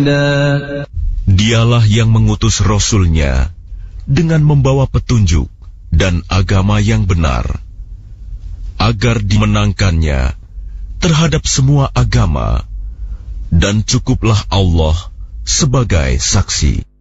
رشدا. Dialah yang mengutus Rasul-Nya dengan membawa petunjuk dan agama yang benar, agar dimenangkannya terhadap semua agama, dan cukuplah Allah sebagai saksi.